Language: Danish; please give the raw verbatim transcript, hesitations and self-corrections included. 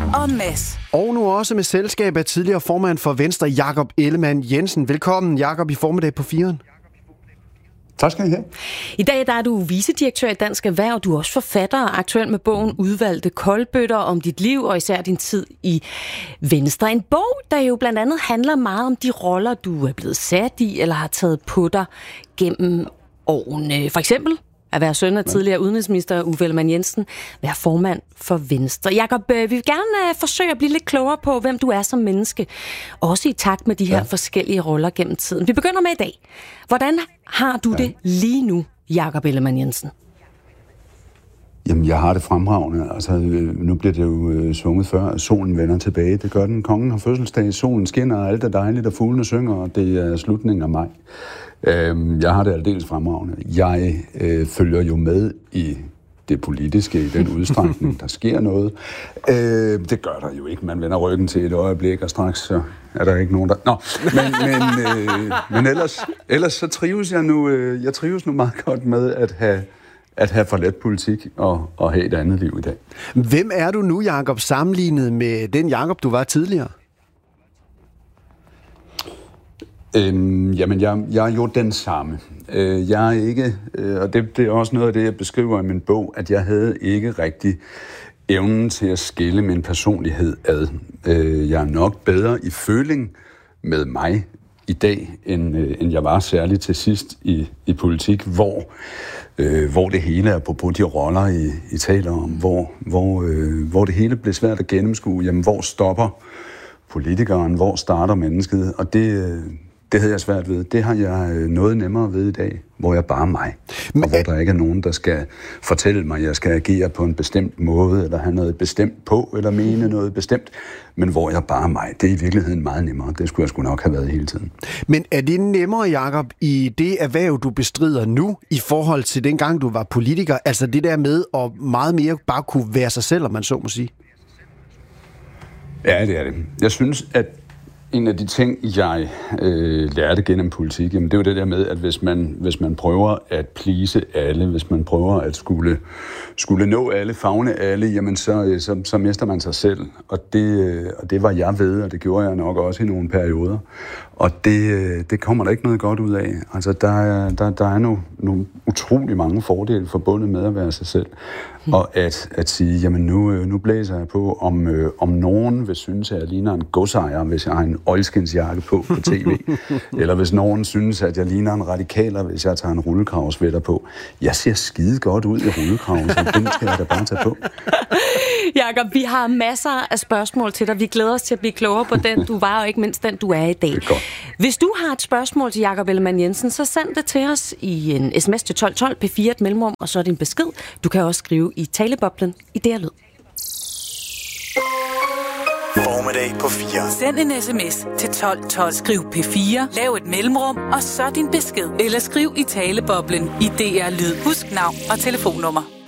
og Mads. Og nu også med selskab af tidligere formand for Venstre, Jakob Ellemann-Jensen. Velkommen, Jakob, i formiddag på firen. Tak skal I have. I dag der er du vicedirektør i Dansk Erhverv. Du er også forfatter og aktuel med bogen Udvalgte koldbøtter om dit liv og især din tid i Venstre. En bog, der jo blandt andet handler meget om de roller, du er blevet sat i eller har taget på dig gennem årene. For eksempel at være søn af tidligere udenrigsminister Uffe Ellemann-Jensen, være formand for Venstre. Jakob, vi vil gerne forsøge at blive lidt klogere på, hvem du er som menneske, også i takt med de her ja. forskellige roller gennem tiden. Vi begynder med i dag. Hvordan har du ja. det lige nu, Jakob Ellemann-Jensen? Jamen, jeg har det fremragende. Altså, nu bliver det jo øh, sunget før, at solen vender tilbage. Det gør den. Kongen har fødselsdag, solen skinner, og alt er dejligt, og fuglene synger, og det er slutningen af maj. Øh, jeg har det aldeles fremragende. Jeg øh, følger jo med i det politiske, i den udstrækning, der sker noget. Øh, det gør der jo ikke. Man vender ryggen til et øjeblik, og straks så er der ikke nogen, der... Nå, men, men, øh, men ellers, ellers så trives jeg nu, øh, jeg trives nu meget godt med at have at have forladt politik og, og have et andet liv i dag. Hvem er du nu, Jakob, sammenlignet med den Jakob, du var tidligere? Øhm, jamen, jeg, jeg er jo den samme. Øh, jeg er ikke, øh, og det, det er også noget af det, jeg beskriver i min bog, at jeg havde ikke rigtig evnen til at skille min personlighed ad. Øh, jeg er nok bedre i føling med mig i dag, end, øh, end jeg var særligt til sidst i, i politik, hvor, øh, hvor det hele er på de roller, I, I taler om, hvor, hvor, øh, hvor det hele bliver svært at gennemskue. Jamen, hvor stopper politikeren, hvor starter mennesket, og det, øh, det havde jeg svært ved. Det har jeg noget nemmere ved i dag, hvor jeg bare er mig, Men, og hvor der ikke er nogen, der skal fortælle mig, at jeg skal agere på en bestemt måde, eller have noget bestemt på, eller mene noget bestemt, men hvor jeg bare er mig. Det er i virkeligheden meget nemmere. Det skulle jeg sgu nok have været hele tiden. Men er det nemmere, Jakob, i det erhverv, du bestrider nu, i forhold til dengang, du var politiker? Altså det der med at meget mere bare kunne være sig selv, om man så må sige? Ja, det er det. Jeg synes, at en af de ting, jeg øh, lærte gennem politik, jamen, det er jo det der med, at hvis man, hvis man prøver at please alle, hvis man prøver at skulle, skulle nå alle, favne alle, jamen så, så, så mister man sig selv. Og det, og det var jeg ved, og det gjorde jeg nok også i nogle perioder. Og det, det kommer der ikke noget godt ud af. Altså, der er, der, der er nogle, nogle utrolig mange fordele forbundet med at være sig selv. Hmm. Og at, at sige, jamen nu, nu blæser jeg på, om, øh, om nogen vil synes, at jeg ligner en godsejer, hvis jeg har en oilskinsjakke på på tv. Eller hvis nogen synes, at jeg ligner en radikaler, hvis jeg tager en rullekravsvætter på. Jeg ser skide godt ud i rullekraven, så den skal jeg da bare tage på. Jakob, vi har masser af spørgsmål til dig. Vi glæder os til at blive klogere på den, du var, og ikke mindst den, du er i dag. Hvis du har et spørgsmål til Jakob Ellemann-Jensen, så send det til os i en sms til tolv tolv, P fire et mellemrum, og så er din besked. Du kan også skrive i taleboblen i D R Lyd. Formiddag på fire. Send en sms til tolv tolv. Skriv P fire, lav et mellemrum, og så din besked. Eller skriv i taleboblen i D R Lyd. Husk navn og telefonnummer.